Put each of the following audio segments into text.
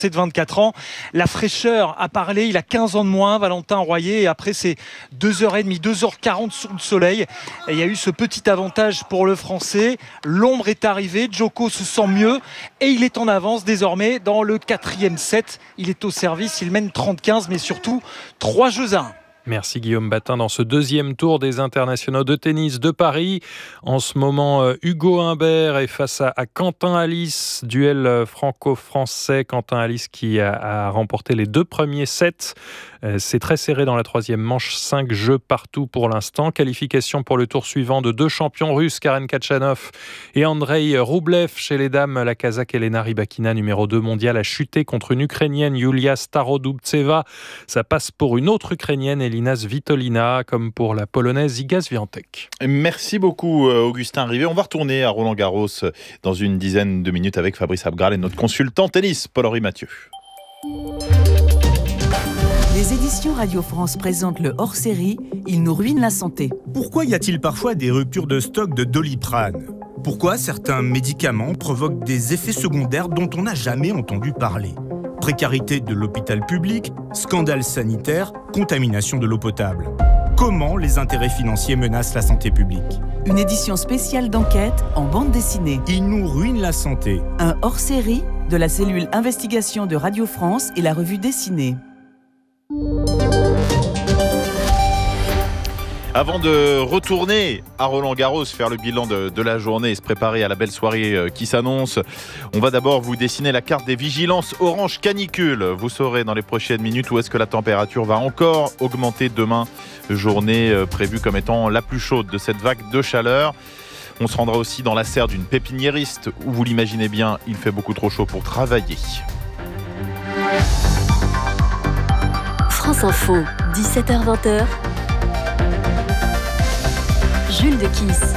C'est de 24 ans. La fraîcheur a parlé, il a 15 ans de moins, Valentin Royer, et après c'est 2h30, 2h40 sous le soleil. Et il y a eu ce petit avantage pour le Français. L'ombre est arrivée, Djoko se sent mieux et il est en avance désormais dans le 4e set. Il est au service, il mène 30-15, mais surtout 3 jeux à 1. Merci Guillaume Batin dans ce deuxième tour des internationaux de tennis de Paris. En ce moment, Hugo Humbert est face à Quentin Halys, duel franco-français. Quentin Halys qui a remporté les 2 premiers sets. C'est très serré dans la 3e manche, 5 jeux partout pour l'instant. Qualification pour le tour suivant de 2 champions russes, Karen Khachanov et Andrei Roublev. Chez les dames, la Kazakh Elena Rybakina, numéro 2 mondiale, a chuté contre une Ukrainienne, Yulia Starodubtseva. Ça passe pour une autre Ukrainienne, Elina Svitolina, comme pour la Polonaise Iga Swiatek. Merci beaucoup Augustin Rivet. On va retourner à Roland-Garros dans une dizaine de minutes avec Fabrice Abgral et notre consultant tennis, Paul-Henri Mathieu. Les éditions Radio France présentent le hors-série « Il nous ruine la santé ». Pourquoi y a-t-il parfois des ruptures de stock de Doliprane ? Pourquoi certains médicaments provoquent des effets secondaires dont on n'a jamais entendu parler ? Précarité de l'hôpital public, scandale sanitaire, contamination de l'eau potable. Comment les intérêts financiers menacent la santé publique ? Une édition spéciale d'enquête en bande dessinée. Il nous ruine la santé. Un hors-série de la cellule investigation de Radio France et la revue dessinée. Avant de retourner à Roland-Garros, faire le bilan de la journée et se préparer à la belle soirée qui s'annonce, on va d'abord vous dessiner la carte des vigilances orange canicule. Vous saurez dans les prochaines minutes où est-ce que la température va encore augmenter demain, journée prévue comme étant la plus chaude de cette vague de chaleur. On se rendra aussi dans la serre d'une pépiniériste où, vous l'imaginez bien, il fait beaucoup trop chaud pour travailler. France Info, 17h-20h. Jules de Kiss.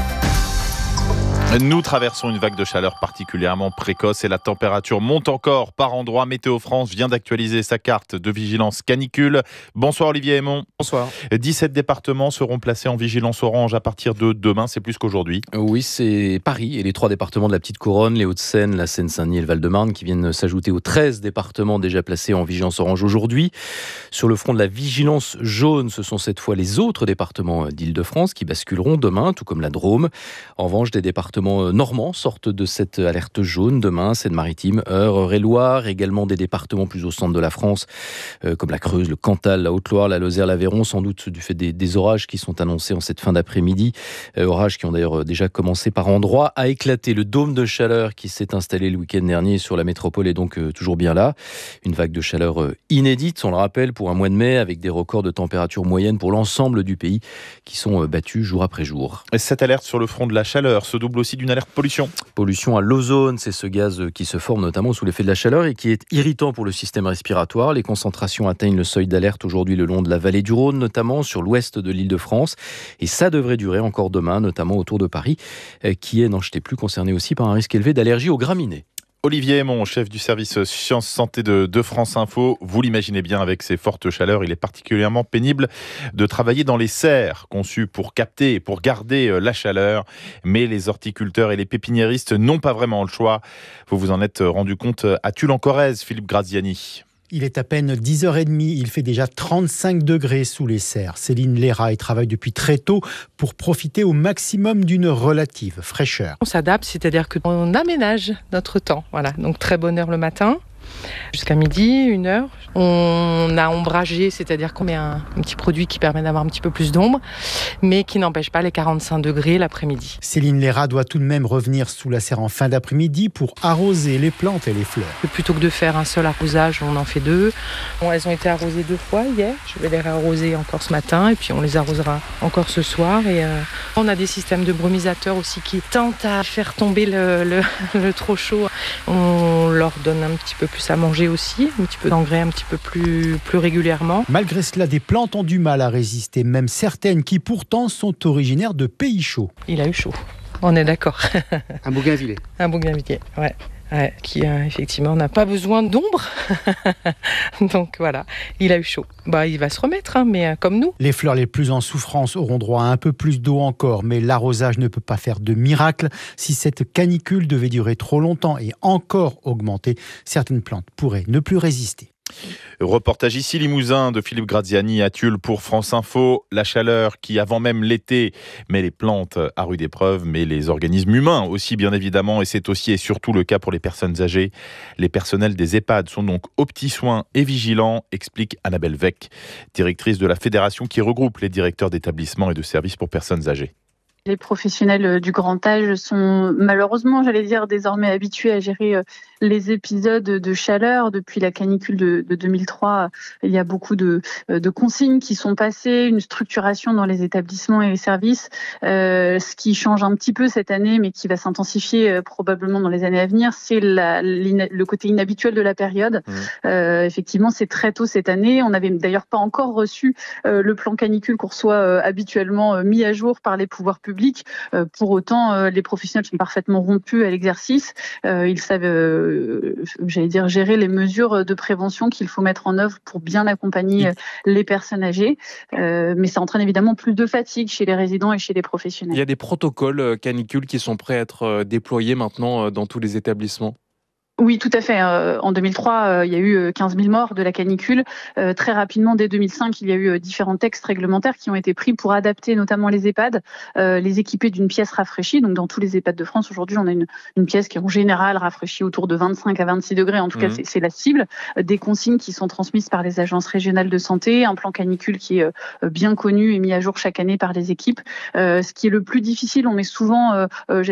Nous traversons une vague de chaleur particulièrement précoce et la température monte encore par endroits. Météo France vient d'actualiser sa carte de vigilance canicule. Bonsoir Olivier Aymon. Bonsoir. 17 départements seront placés en vigilance orange à partir de demain, c'est plus qu'aujourd'hui. Oui, c'est Paris et les 3 départements de la Petite Couronne, les Hauts-de-Seine, la Seine-Saint-Denis et le Val-de-Marne qui viennent s'ajouter aux 13 départements déjà placés en vigilance orange aujourd'hui. Sur le front de la vigilance jaune, ce sont cette fois les autres départements d'Île-de-France qui basculeront demain, tout comme la Drôme. En revanche, des départements normands sortent de cette alerte jaune demain, Seine-Maritime, Eure, Eure-et-Loire, également des départements plus au centre de la France, comme la Creuse, le Cantal, la Haute-Loire, la Lozère, l'Aveyron, sans doute du fait des orages qui sont annoncés en cette fin d'après-midi, orages qui ont d'ailleurs déjà commencé par endroits à éclater. Le dôme de chaleur qui s'est installé le week-end dernier sur la métropole est donc toujours bien là. Une vague de chaleur inédite, on le rappelle, pour un mois de mai, avec des records de température moyenne pour l'ensemble du pays qui sont battus jour après jour. Et cette alerte sur le front de la chaleur se double aussi d'une alerte pollution. Pollution à l'ozone, c'est ce gaz qui se forme notamment sous l'effet de la chaleur et qui est irritant pour le système respiratoire. Les concentrations atteignent le seuil d'alerte aujourd'hui le long de la vallée du Rhône, notamment sur l'ouest de l'Île-de-France. Et ça devrait durer encore demain, notamment autour de Paris, qui est, n'en jetez plus, concerné aussi par un risque élevé d'allergie aux graminées. Olivier Aymon, chef du service Sciences Santé de France Info. Vous l'imaginez bien, avec ces fortes chaleurs, il est particulièrement pénible de travailler dans les serres conçues pour capter et pour garder la chaleur. Mais les horticulteurs et les pépiniéristes n'ont pas vraiment le choix. Vous vous en êtes rendu compte à Tulle-en-Corrèze, Philippe Graziani. Il est à peine 10h30, il fait déjà 35 degrés sous les serres. Céline Léra travaille depuis très tôt pour profiter au maximum d'une relative fraîcheur. On s'adapte, c'est-à-dire qu'on aménage notre temps. Voilà, donc très bonne heure le matin. Jusqu'à midi, 1h. On a ombragé, c'est-à-dire qu'on met un petit produit qui permet d'avoir un petit peu plus d'ombre, mais qui n'empêche pas les 45 degrés l'après-midi. Céline Léra doit tout de même revenir sous la serre en fin d'après-midi pour arroser les plantes et les fleurs. Plutôt que de faire un seul arrosage, on en fait 2. Bon, elles ont été arrosées 2 fois hier. Je vais les réarroser encore ce matin et puis on les arrosera encore ce soir. Et on a des systèmes de brumisateurs aussi qui tentent à faire tomber le trop chaud. On leur donne un petit peu plus à manger aussi, un petit peu d'engrais un petit peu plus régulièrement. Malgré cela, des plantes ont du mal à résister, même certaines qui pourtant sont originaires de pays chauds. Il a eu chaud, on est d'accord. Un bougainvillier. Un bougainvillier, ouais. qui effectivement n'a pas besoin d'ombre. Donc voilà, il a eu chaud. Il va se remettre, mais comme nous. Les fleurs les plus en souffrance auront droit à un peu plus d'eau encore, mais l'arrosage ne peut pas faire de miracle. Si cette canicule devait durer trop longtemps et encore augmenter, certaines plantes pourraient ne plus résister. Reportage ici Limousin de Philippe Graziani à Tulle pour France Info. La chaleur qui, avant même l'été, met les plantes à rude épreuve, mais les organismes humains aussi, bien évidemment. Et c'est aussi et surtout le cas pour les personnes âgées. Les personnels des EHPAD sont donc aux petits soins et vigilants, explique Annabelle Weck, directrice de la fédération qui regroupe les directeurs d'établissements et de services pour personnes âgées. Les professionnels du grand âge sont malheureusement, désormais habitués à gérer les épisodes de chaleur. Depuis la canicule de 2003, il y a beaucoup de consignes qui sont passées, une structuration dans les établissements et les services. Ce qui change un petit peu cette année, mais qui va s'intensifier probablement dans les années à venir, c'est le côté inhabituel de la période. Effectivement, c'est très tôt cette année. On n'avait d'ailleurs pas encore reçu le plan canicule qu'on reçoit habituellement mis à jour par les pouvoirs publics. Pour autant, les professionnels sont parfaitement rompus à l'exercice. Ils savent, gérer les mesures de prévention qu'il faut mettre en œuvre pour bien accompagner les personnes âgées. Mais ça entraîne évidemment plus de fatigue chez les résidents et chez les professionnels. Il y a des protocoles canicules qui sont prêts à être déployés maintenant dans tous les établissements. Oui, tout à fait. En 2003, il y a eu 15 000 morts de la canicule. Très rapidement, dès 2005, il y a eu différents textes réglementaires qui ont été pris pour adapter notamment les EHPAD, les équiper d'une pièce rafraîchie. Donc, dans tous les EHPAD de France, aujourd'hui, on a une pièce qui est en général rafraîchie autour de 25 à 26 degrés. En tout cas, c'est la cible. Des consignes qui sont transmises par les agences régionales de santé, un plan canicule qui est bien connu et mis à jour chaque année par les équipes. Ce qui est le plus difficile, on met souvent,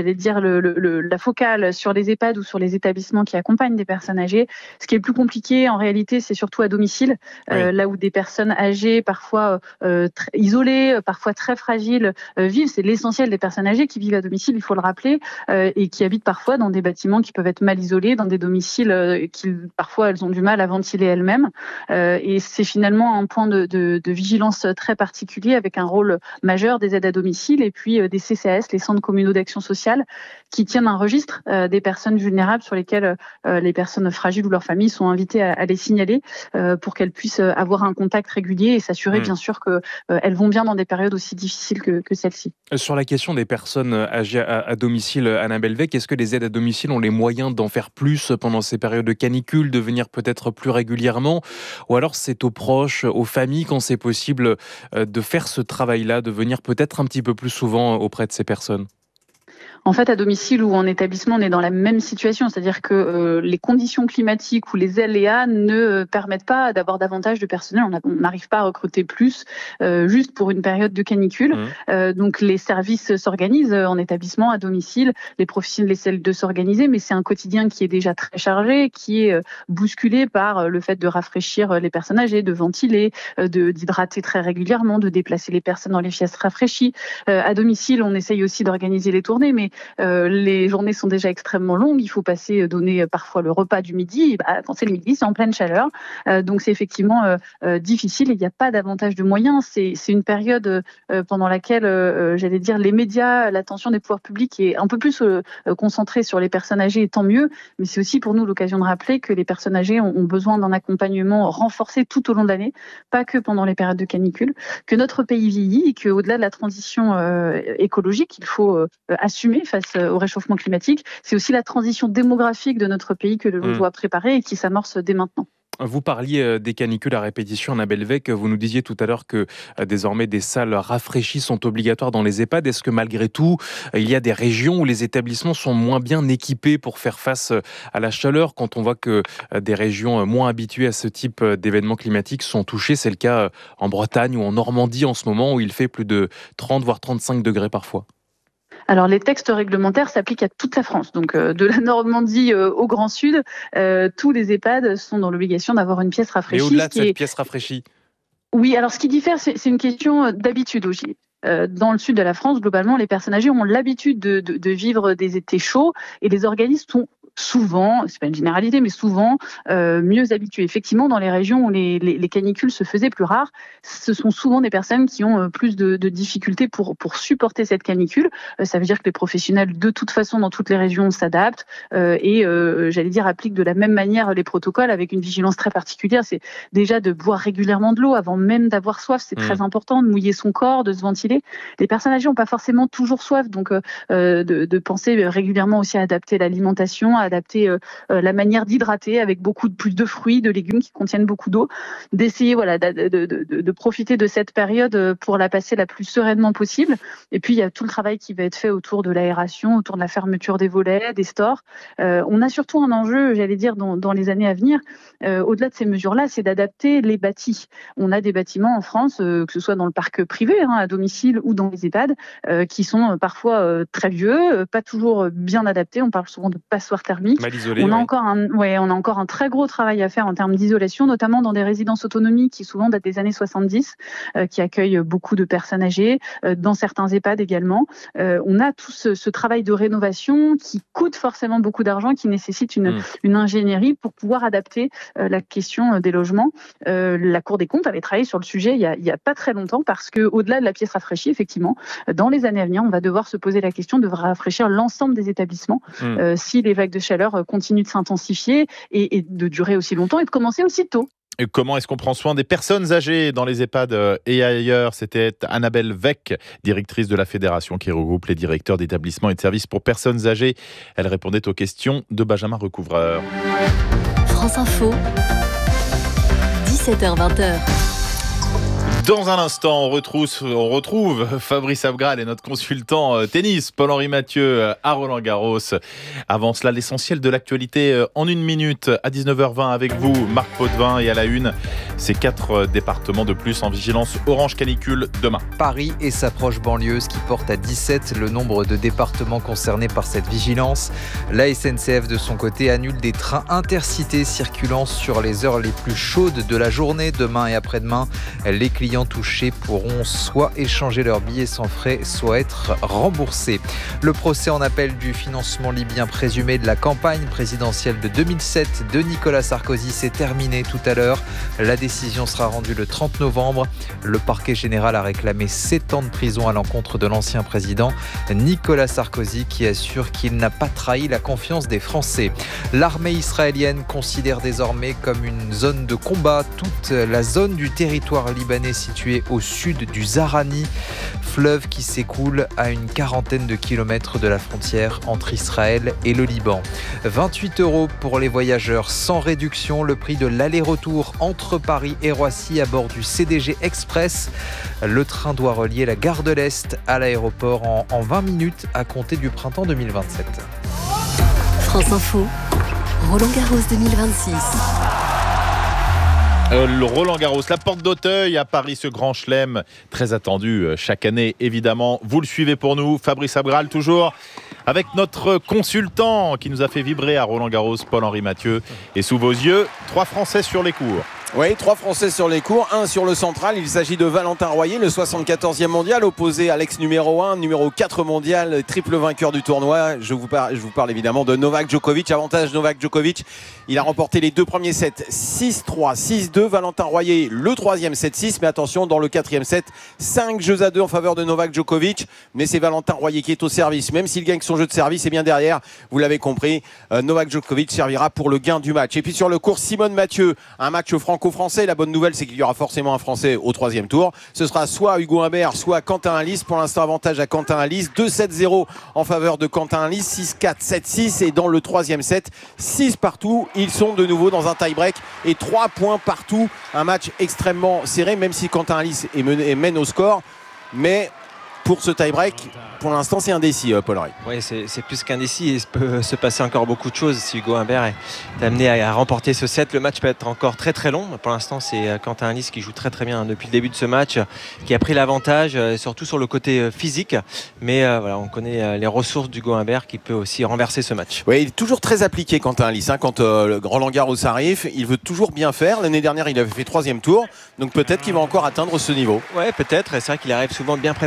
la focale sur les EHPAD ou sur les établissements qui accompagnent des personnes âgées. Ce qui est le plus compliqué, en réalité, c'est surtout à domicile, là où des personnes âgées, parfois isolées, parfois très fragiles, vivent. C'est l'essentiel des personnes âgées qui vivent à domicile, il faut le rappeler, et qui habitent parfois dans des bâtiments qui peuvent être mal isolés, dans des domiciles qui, parfois, elles ont du mal à ventiler elles-mêmes. Et c'est finalement un point de vigilance très particulier, avec un rôle majeur des aides à domicile et puis des CCAS, les centres communaux d'action sociale, qui tiennent un registre des personnes vulnérables sur lesquelles les personnes fragiles ou leurs familles sont invitées à les signaler pour qu'elles puissent avoir un contact régulier et s'assurer bien sûr qu'elles vont bien dans des périodes aussi difficiles que celle-ci. Sur la question des personnes âgées à domicile, Annabelle Weck, est-ce que les aides à domicile ont les moyens d'en faire plus pendant ces périodes de canicule, de venir peut-être plus régulièrement, ou alors c'est aux proches, aux familles, quand c'est possible, de faire ce travail-là, de venir peut-être un petit peu plus souvent auprès de ces personnes ? En fait, à domicile ou en établissement, on est dans la même situation, c'est-à-dire que les conditions climatiques ou les aléas ne permettent pas d'avoir davantage de personnel. On n'arrive pas à recruter plus juste pour une période de canicule. Donc les services s'organisent en établissement, à domicile. Les professionnels essaient de s'organiser, mais c'est un quotidien qui est déjà très chargé, qui est bousculé par le fait de rafraîchir les personnes âgées, de ventiler, d'hydrater très régulièrement, de déplacer les personnes dans les pièces rafraîchies. À domicile, on essaye aussi d'organiser les tournées, mais les journées sont déjà extrêmement longues. Il faut donner parfois le repas du midi. Quand c'est le midi, c'est en pleine chaleur. Donc c'est effectivement difficile et il n'y a pas davantage de moyens. C'est une période pendant laquelle, les médias, l'attention des pouvoirs publics est un peu plus concentrée sur les personnes âgées, et tant mieux. Mais c'est aussi pour nous l'occasion de rappeler que les personnes âgées ont besoin d'un accompagnement renforcé tout au long de l'année, pas que pendant les périodes de canicule, que notre pays vieillit et qu'au-delà de la transition écologique, il faut assumer face au réchauffement climatique. C'est aussi la transition démographique de notre pays que l'on doit préparer et qui s'amorce dès maintenant. Vous parliez des canicules à répétition, Annabelle Weck. Vous nous disiez tout à l'heure que désormais des salles rafraîchies sont obligatoires dans les EHPAD. Est-ce que malgré tout, il y a des régions où les établissements sont moins bien équipés pour faire face à la chaleur, quand on voit que des régions moins habituées à ce type d'événements climatiques sont touchées? C'est le cas en Bretagne ou en Normandie en ce moment, où il fait plus de 30 voire 35 degrés parfois. Alors, les textes réglementaires s'appliquent à toute la France. Donc, de la Normandie au Grand Sud, tous les EHPAD sont dans l'obligation d'avoir une pièce rafraîchie. Et au-delà de cette pièce rafraîchie ? Oui, alors ce qui diffère, c'est une question d'habitude aussi. Dans le sud de la France, globalement, les personnes âgées ont l'habitude de vivre des étés chauds et les organismes sont souvent, c'est pas une généralité, mais souvent mieux habitués. Effectivement, dans les régions où les canicules se faisaient plus rares, ce sont souvent des personnes qui ont plus de difficultés pour supporter cette canicule. Ça veut dire que les professionnels, de toute façon, dans toutes les régions, s'adaptent et, j'allais dire, appliquent de la même manière les protocoles avec une vigilance très particulière. C'est déjà de boire régulièrement de l'eau avant même d'avoir soif. C'est très important de mouiller son corps, de se ventiler. Les personnes âgées n'ont pas forcément toujours soif, donc de penser régulièrement aussi à adapter l'alimentation, à adapter la manière d'hydrater avec beaucoup plus de fruits, de légumes qui contiennent beaucoup d'eau, d'essayer de profiter de cette période pour la passer la plus sereinement possible. Et puis il y a tout le travail qui va être fait autour de l'aération, autour de la fermeture des volets, des stores. On a surtout un enjeu, j'allais dire, dans les années à venir, au-delà de ces mesures-là, c'est d'adapter les bâtis. On a des bâtiments en France, que ce soit dans le parc privé, à domicile ou dans les EHPAD, qui sont parfois très vieux, pas toujours bien adaptés. On parle souvent de passoires thermiques. Mal isolés, on a encore un très gros travail à faire en termes d'isolation, notamment dans des résidences autonomie qui souvent datent des années 70, qui accueillent beaucoup de personnes âgées, dans certains EHPAD également. On a tout ce travail de rénovation qui coûte forcément beaucoup d'argent, qui nécessite une ingénierie pour pouvoir adapter la question des logements. La Cour des comptes avait travaillé sur le sujet il y a pas très longtemps, parce que au-delà de la pièce rafraîchie, effectivement, dans les années à venir, on va devoir se poser la question de rafraîchir l'ensemble des établissements si les vagues de chaleur continuent de s'intensifier et de durer aussi longtemps et de commencer aussi tôt. Et comment est-ce qu'on prend soin des personnes âgées dans les EHPAD et ailleurs? C'était Annabelle Weck, directrice de la fédération qui regroupe les directeurs d'établissements et de services pour personnes âgées. Elle répondait aux questions de Benjamin Recouvreur. France Info, 17h-20h. Dans un instant, on retrouve Fabrice Abgral et notre consultant tennis, Paul-Henri Mathieu, à Roland-Garros. Avant cela, l'essentiel de l'actualité en 1 minute à 19h20 avec vous, Marc Potvin, et à la une, ces 4 départements de plus en vigilance orange canicule demain. Paris et sa proche banlieue, ce qui porte à 17 le nombre de départements concernés par cette vigilance. La SNCF, de son côté, annule des trains intercités circulant sur les heures les plus chaudes de la journée, demain et après-demain. Les clients touchés pourront soit échanger leurs billets sans frais, soit être remboursés. Le procès en appel du financement libyen présumé de la campagne présidentielle de 2007 de Nicolas Sarkozy s'est terminé tout à l'heure. La décision sera rendue le 30 novembre. Le parquet général a réclamé 7 ans de prison à l'encontre de l'ancien président Nicolas Sarkozy, qui assure qu'il n'a pas trahi la confiance des Français. L'armée israélienne considère désormais comme une zone de combat toute la zone du territoire libanais situé au sud du Zahrani, fleuve qui s'écoule à une quarantaine de kilomètres de la frontière entre Israël et le Liban. 28 € pour les voyageurs sans réduction, le prix de l'aller-retour entre Paris et Roissy à bord du CDG Express. Le train doit relier la gare de l'Est à l'aéroport en 20 minutes à compter du printemps 2027. France Info, Roland-Garros 2026. Le Roland-Garros, la porte d'Auteuil à Paris, ce grand chelem très attendu chaque année, évidemment. Vous le suivez pour nous, Fabrice Abgral, toujours avec notre consultant qui nous a fait vibrer à Roland-Garros, Paul-Henri Mathieu. Et sous vos yeux, 3 Français sur les cours. Oui, 3 Français sur les cours, 1 sur le central. Il s'agit de Valentin Royer, le 74e mondial, opposé à l'ex numéro 1, numéro 4 mondial, triple vainqueur du tournoi. Je vous parle évidemment de Novak Djokovic. Avantage Novak Djokovic, il a remporté les 2 premiers sets 6-3, 6-2. Valentin Royer, le 3e 7-6. Mais attention, dans le 4e set, 5-2 en faveur de Novak Djokovic. Mais c'est Valentin Royer qui est au service. Même s'il gagne son jeu de service, et bien derrière, vous l'avez compris, Novak Djokovic servira pour le gain du match. Et puis sur le court, Simone Mathieu, un match franco-français. La bonne nouvelle, c'est qu'il y aura forcément un Français au 3e tour. Ce sera soit Hugo Humbert, soit Quentin Halys. Pour l'instant, avantage à Quentin Halys. 2-7-0 en faveur de Quentin Halys. 6-4, 7-6. Et dans le 3e set, 6 partout. Ils sont de nouveau dans un tie-break et 3 points partout. Un match extrêmement serré, même si Quentin Halys mène au score. Mais pour ce tie-break, pour l'instant, c'est indécis, Paul-Henri. Oui, c'est plus qu'indécis. Il peut se passer encore beaucoup de choses si Hugo Humbert est amené à remporter ce set. Le match peut être encore très très long. Pour l'instant, c'est Quentin Halys qui joue très très bien depuis le début de ce match, qui a pris l'avantage, surtout sur le côté physique. Mais voilà, on connaît les ressources d'Hugo Humbert qui peut aussi renverser ce match. Oui, il est toujours très appliqué, Quentin Halys. Quand le Roland-Garros arrive, il veut toujours bien faire. L'année dernière, il avait fait 3e tour. Donc peut-être qu'il va encore atteindre ce niveau. Oui, peut-être. C'est vrai qu'il arrive souvent bien préparé.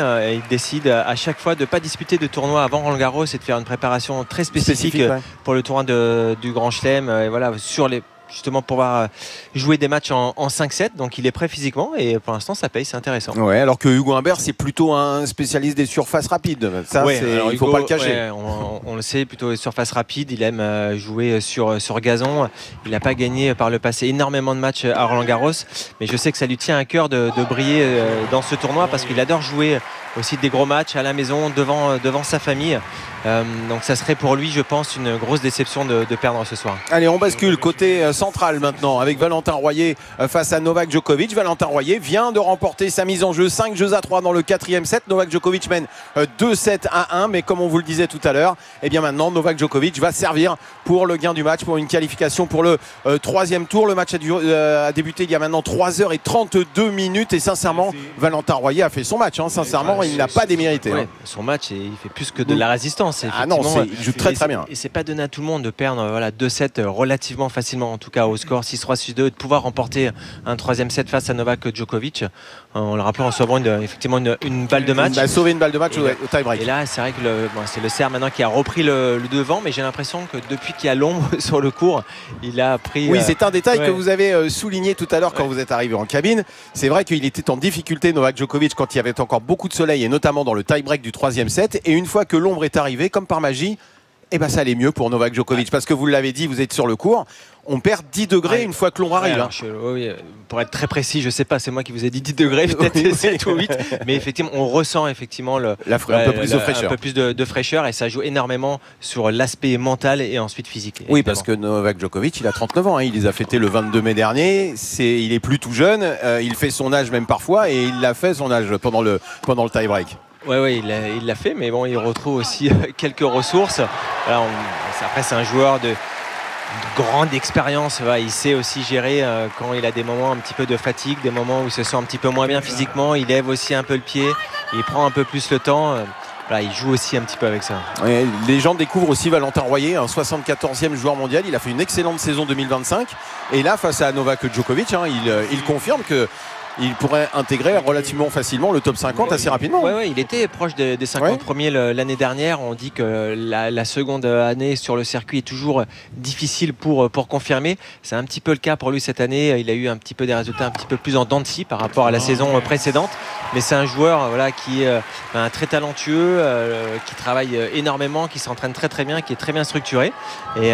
il décide à chaque fois de ne pas disputer de tournoi avant Roland Garros et de faire une préparation très spécifique pour le tournoi du Grand Chelem. Voilà, justement pour pouvoir jouer des matchs en 5-7, donc il est prêt physiquement et pour l'instant ça paye, c'est intéressant. Ouais, alors que Hugo Humbert c'est plutôt un spécialiste des surfaces rapides, ça il faut pas le cacher. On le sait, plutôt surface rapide, il aime jouer sur gazon, il n'a pas gagné par le passé énormément de matchs à Roland Garros, mais je sais que ça lui tient à cœur de briller dans ce tournoi parce qu'il adore jouer aussi des gros matchs à la maison devant sa famille. Donc ça serait pour lui, je pense, une grosse déception de perdre ce soir. Allez, on bascule côté central maintenant avec Valentin Royer face à Novak Djokovic. Valentin Royer vient de remporter sa mise en jeu 5-3 dans le 4e set. Novak Djokovic mène 2-7-1, mais comme on vous le disait tout à l'heure, et bien maintenant Novak Djokovic va servir pour le gain du match, pour une qualification pour le 3e tour. Le match a débuté il y a maintenant 3h32 et sincèrement Valentin Royer a fait son match, sincèrement il n'a pas démérité. Son match, il fait plus que de la résistance. Ah non, il joue très bien. Et c'est pas donné à tout le monde de perdre 2-7 relativement facilement, en tout cas au score 6-3, 6-2, de pouvoir remporter un 3e set face à Novak Djokovic. En le rappelant, en sauvant effectivement une balle de match. Il a sauvé une balle de match au tie-break. Et là, c'est vrai que c'est le Serbe maintenant qui a repris le devant, mais j'ai l'impression que depuis qu'il y a l'ombre sur le court, il a pris. Oui, c'est un détail que vous avez souligné tout à l'heure quand vous êtes arrivé en cabine. C'est vrai qu'il était en difficulté, Novak Djokovic, quand il y avait encore beaucoup de soleil et notamment dans le tie-break du 3e set. Et une fois que l'ombre est arrivée, comme par magie, ça allait mieux pour Novak Djokovic parce que vous l'avez dit, vous êtes sur le court. On perd 10 degrés une fois que l'ombre arrive. Pour être très précis, je sais pas, c'est moi qui vous ai dit 10 degrés, peut-être 7 ou 8, mais effectivement, on ressent effectivement un peu plus de fraîcheur et ça joue énormément sur l'aspect mental et ensuite physique. Oui, évidemment. Parce que Novak Djokovic, il a 39 ans, il les a fêtés le 22 mai dernier, il est plus tout jeune, il fait son âge même parfois et il l'a fait son âge pendant le tie-break. Oui, il l'a fait, mais bon, il retrouve aussi quelques ressources. Après, c'est un joueur de grande expérience. Il sait aussi gérer quand il a des moments un petit peu de fatigue, des moments où il se sent un petit peu moins bien physiquement. Il lève aussi un peu le pied, il prend un peu plus le temps. Il joue aussi un petit peu avec ça. Ouais, les gens découvrent aussi Valentin Royer, un 74e joueur mondial. Il a fait une excellente saison 2025. Et là, face à Novak Djokovic, il confirme que il pourrait intégrer relativement facilement le top 50 assez rapidement. Oui, il était proche des 50 premiers l'année dernière. On dit que la seconde année sur le circuit est toujours difficile pour confirmer. C'est un petit peu le cas pour lui cette année. Il a eu un petit peu des résultats un petit peu plus en dents de scie par rapport à la saison précédente. Mais c'est un joueur qui est très talentueux, qui travaille énormément, qui s'entraîne très très bien, qui est très bien structuré. Et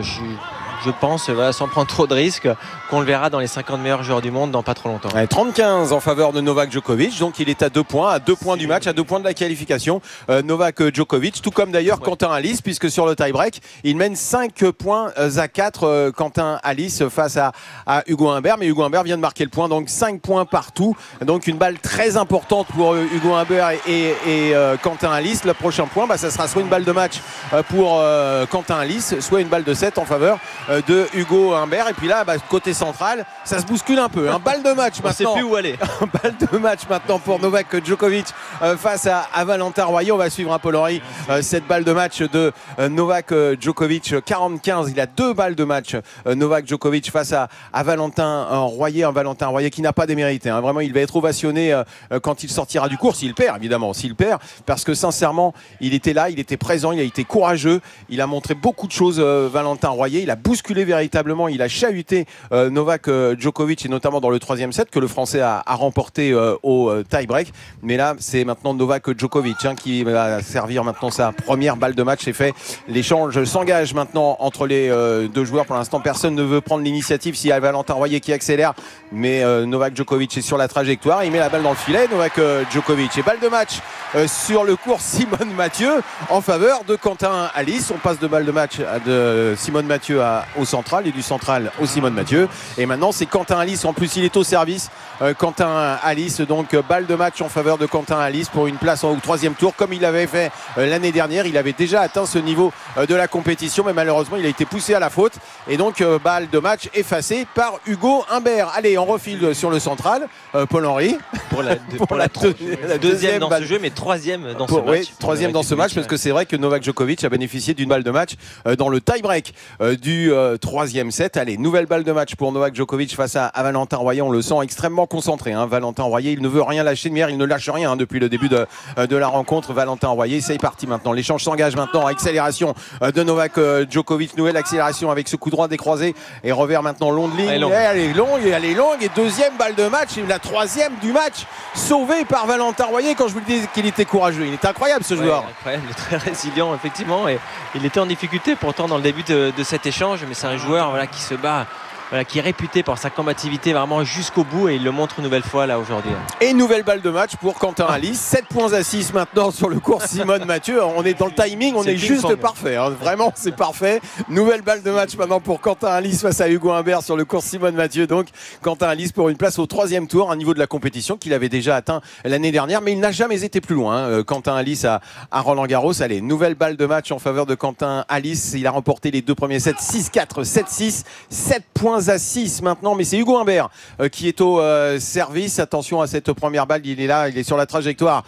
je pense, sans prendre trop de risques, qu'on le verra dans les 50 meilleurs joueurs du monde dans pas trop longtemps. 30-15 en faveur de Novak Djokovic, donc il est à 2 points du match, à 2 points de la qualification. Novak Djokovic, tout comme d'ailleurs Quentin Halys, puisque sur le tie-break, il mène 5 points à 4, Quentin Halys face à Hugo Humbert, mais Hugo Humbert vient de marquer le point, donc 5 points partout, donc une balle très importante pour Hugo Humbert et Quentin Halys. Le prochain point, ça sera soit une balle de match pour Quentin Halys, soit une balle de 7 en faveur de Hugo Humbert. Et puis là, côté central, ça se bouscule un peu. Balle de match maintenant. On ne sait plus où aller. Balle de match maintenant pour Novak Djokovic face à Valentin Royer. On va suivre Paul-Henri cette balle de match de Novak Djokovic. 40-15, il a 2 balles de match. Novak Djokovic face à Valentin Royer. Un Valentin Royer qui n'a pas démérité. Vraiment, il va être ovationné quand il sortira du court. S'il perd, évidemment. S'il perd, parce que sincèrement, il était là, il était présent, il a été courageux. Il a montré beaucoup de choses, Valentin Royer. Il a bousculé véritablement, il a chahuté Novak Djokovic et notamment dans le 3e set que le Français a remporté au tie-break. Mais là, c'est maintenant Novak Djokovic qui va servir maintenant sa première balle de match. C'est fait. L'échange s'engage maintenant entre les deux joueurs. Pour l'instant, personne ne veut prendre l'initiative. S'il y a Valentin Royer qui accélère, mais Novak Djokovic est sur la trajectoire. Il met la balle dans le filet. Novak Djokovic et balle de match sur le court. Simone Mathieu en faveur de Quentin Halys. On passe de balle de match de Simone Mathieu au central et du central au Simone Mathieu. Et maintenant, c'est Quentin Halys. En plus, il est au service. Quentin Halys, donc balle de match en faveur de Quentin Halys pour une place au 3e tour, comme il l'avait fait l'année dernière. Il avait déjà atteint ce niveau de la compétition, mais malheureusement, il a été poussé à la faute. Et donc, balle de match effacée par Hugo Humbert. Allez, on refile sur le central. Paul-Henri. Pour la deuxième dans ce jeu, mais 3e dans ce match. Oui, 3e dans ce match, parce que c'est vrai que Novak Djokovic a bénéficié d'une balle de match dans le tie-break du ce troisième set. Allez, nouvelle balle de match pour Novak Djokovic face à Valentin Royer. On le sent extrêmement concentré. Valentin Royer, il ne veut rien lâcher de mer, il ne lâche rien depuis le début de la rencontre. Valentin Royer, c'est parti maintenant. L'échange s'engage maintenant. Accélération de Novak Djokovic. Nouvelle accélération avec ce coup droit décroisé. Et revers maintenant long de ligne. Elle est longue. Et deuxième balle de match. Et la troisième du match. Sauvée par Valentin Royer. Quand je vous le disais qu'il était courageux. Il est incroyable ce joueur. Incroyable, très résilient effectivement. Et il était en difficulté pourtant dans le début de cet échange. Mais c'est un joueur qui se bat. Qui est réputé pour sa combativité vraiment jusqu'au bout et il le montre une nouvelle fois là aujourd'hui. Et nouvelle balle de match pour Quentin Halys, 7 points à 6 maintenant sur le cours Simone Mathieu. On est dans le timing, on est juste parfait, vraiment c'est parfait. Nouvelle balle de match maintenant pour Quentin Halys face à Hugo Humbert sur le cours Simone Mathieu. Donc Quentin Halys pour une place au 3e tour, un niveau de la compétition qu'il avait déjà atteint l'année dernière, mais il n'a jamais été plus loin. Quentin Halys à Roland Garros. Allez, nouvelle balle de match en faveur de Quentin Halys. Il a remporté les 2 premiers sets, 6-4, 7-6, 7 points à 6 maintenant, mais c'est Hugo Humbert qui est au service. Attention à cette première balle, il est là, il est sur la trajectoire.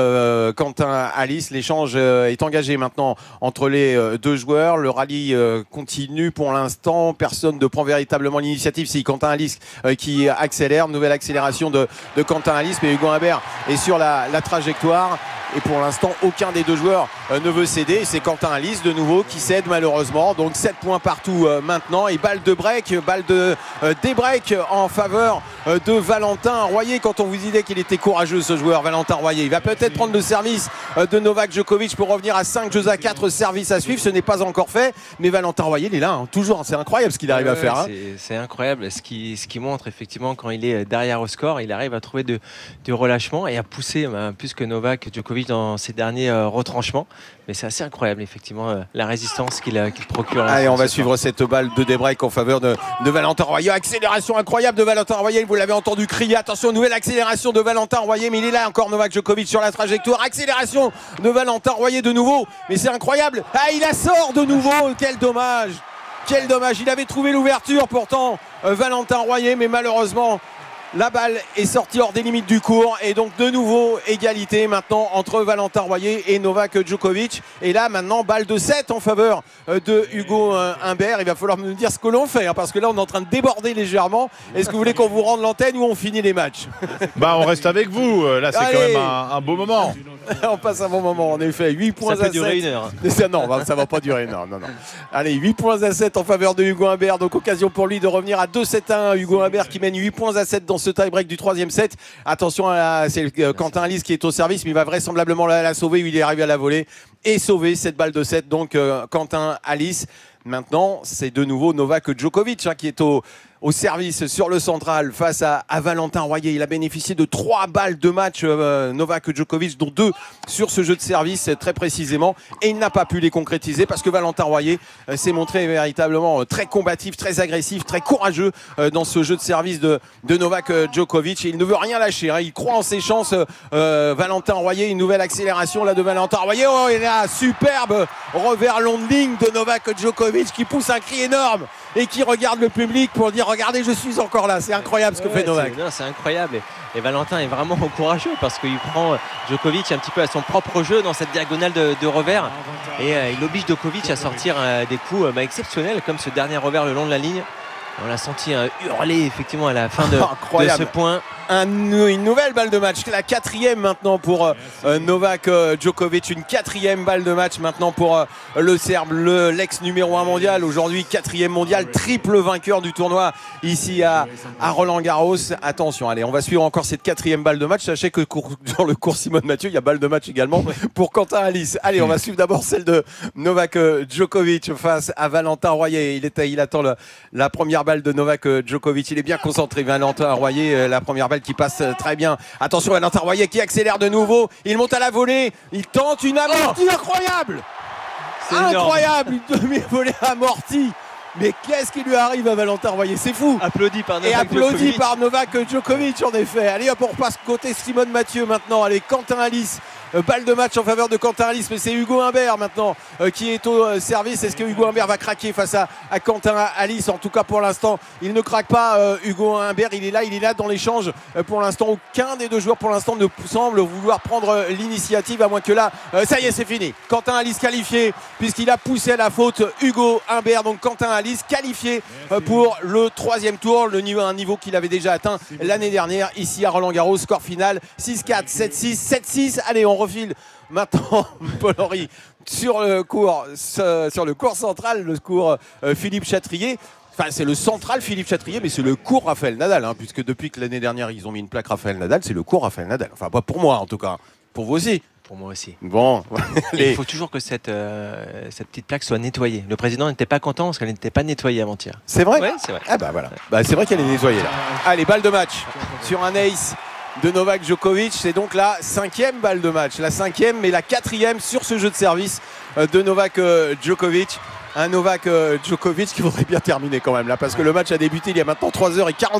Quentin Halys, l'échange est engagé maintenant entre les deux joueurs. Le rallye continue pour l'instant, personne ne prend véritablement l'initiative. C'est Quentin Halys qui accélère, nouvelle accélération de Quentin Halys, mais Hugo Humbert est sur la trajectoire. Et pour l'instant, aucun des deux joueurs ne veut céder. C'est Quentin Halys de nouveau qui cède malheureusement. Donc 7 points partout maintenant. Et balle de break, balle de débreak en faveur de Valentin Royer. Quand on vous disait qu'il était courageux ce joueur, Valentin Royer. Il va peut-être prendre le service de Novak Djokovic pour revenir à 5 jeux à 4 services à suivre. Ce n'est pas encore fait. Mais Valentin Royer, il est là, toujours. C'est incroyable ce qu'il arrive à faire. C'est incroyable ce qui montre effectivement quand il est derrière au score. Il arrive à trouver du relâchement et à pousser plus que Novak Djokovic dans ses derniers retranchements, mais c'est assez incroyable effectivement la résistance qu'il procure. Allez, on va suivre cette balle de débreak en faveur de Valentin Royer. Accélération incroyable de Valentin Royer, vous l'avez entendu crier, attention, nouvelle accélération de Valentin Royer, mais il est là encore Novak Djokovic sur la trajectoire. Accélération de Valentin Royer de nouveau, mais c'est incroyable. Il la sort de nouveau, quel dommage, il avait trouvé l'ouverture pourtant Valentin Royer, mais malheureusement la balle est sortie hors des limites du court et donc de nouveau égalité maintenant entre Valentin Royer et Novak Djokovic. Et là maintenant balle de 7 en faveur de Hugo Humbert. Il va falloir me dire ce que l'on fait parce que là on est en train de déborder légèrement. Est-ce que vous voulez qu'on vous rende l'antenne ou on finit les matchs? On reste avec vous. Là c'est quand même un beau moment. On passe un bon moment en effet. 8 points à 7. Ça peut durer une heure. Non, ça va pas durer une heure. Non. Allez, 8 points à 7 en faveur de Hugo Humbert. Donc occasion pour lui de revenir à 2-7-1. Hugo Humbert qui mène 8 points à 7 dans ce tie-break du 3e set. Attention, c'est Quentin Halys qui est au service, mais il va vraisemblablement la sauver. Il est arrivé à la voler et sauver cette balle de 7. Donc Quentin Halys. Maintenant, c'est de nouveau Novak Djokovic qui est au service sur le central face à Valentin Royer. Il a bénéficié de 3 balles de match, Novak Djokovic, dont 2 sur ce jeu de service très précisément. Et il n'a pas pu les concrétiser parce que Valentin Royer s'est montré véritablement très combatif, très agressif, très courageux dans ce jeu de service de Novak Djokovic. Et il ne veut rien lâcher. Il croit en ses chances. Valentin Royer, une nouvelle accélération là de Valentin Royer. Oh, il a superbe revers long de ligne de Novak Djokovic qui pousse un cri énorme et qui regarde le public pour dire regardez, je suis encore là. C'est incroyable ce que fait Novak. C'est incroyable et Valentin est vraiment courageux parce qu'il prend Djokovic un petit peu à son propre jeu dans cette diagonale de revers et il oblige Djokovic à sortir des coups exceptionnels comme ce dernier revers le long de la ligne. On l'a senti hurler effectivement à la fin de ce point. Une nouvelle balle de match, la 4e maintenant pour Novak Djokovic, une 4e balle de match maintenant pour le Serbe, l'ex numéro 1 mondial, aujourd'hui 4e mondial, triple vainqueur du tournoi ici à Roland Garros. Attention, allez, on va suivre encore cette 4e balle de match. Sachez que sur le cours Simone Mathieu, il y a balle de match également pour Quentin Halys. Allez, on va suivre d'abord celle de Novak Djokovic face à Valentin Royer. Il attend la première balle de Novak Djokovic. Il est bien concentré, Valentin Royer, la première balle qui passe très bien. Attention, Valentin Royer qui accélère de nouveau. Il monte à la volée. Il tente une amortie incroyable. Incroyable, une demi-volée amortie. Mais qu'est-ce qui lui arrive à Valentin Royer? C'est fou. Applaudi par Novak Djokovic en effet. Allez hop, on repasse côté Simone Mathieu maintenant. Allez, Quentin Halys balle de match en faveur de Quentin Alice, mais c'est Hugo Humbert maintenant qui est au service. Est-ce que Hugo Humbert va craquer face à Quentin Alice? En tout cas pour l'instant il ne craque pas. Hugo Humbert il est là dans l'échange. Pour l'instant aucun des deux joueurs pour l'instant ne semble vouloir prendre l'initiative, à moins que là ça y est, c'est fini. Quentin Alice qualifié puisqu'il a poussé à la faute Hugo Humbert. Donc Quentin Alice qualifié pour le 3e tour, un niveau qu'il avait déjà atteint l'année dernière ici à Roland-Garros. Score final 6-4, 7-6, 7-6. Allez, on refile maintenant Paul-Henri sur le cours central, le cours Philippe Chatrier. Enfin, c'est le central Philippe Chatrier, mais c'est le cours Rafael Nadal, puisque depuis que l'année dernière ils ont mis une plaque Rafael Nadal, c'est le cours Rafael Nadal. Enfin, pas pour moi en tout cas. Pour vous aussi? Pour moi aussi. Bon. Il faut toujours que cette petite plaque soit nettoyée. Le président n'était pas content parce qu'elle n'était pas nettoyée avant-hier. C'est vrai? Oui, c'est vrai. Ah bah voilà. Bah, c'est vrai qu'elle est nettoyée là. Allez, balle de match sur un ace de Novak Djokovic. C'est donc la 5e balle de match. La 5e, mais la 4e sur ce jeu de service de Novak Djokovic. Un Novak Djokovic qui voudrait bien terminer quand même là, parce que le match a débuté il y a maintenant 3h40.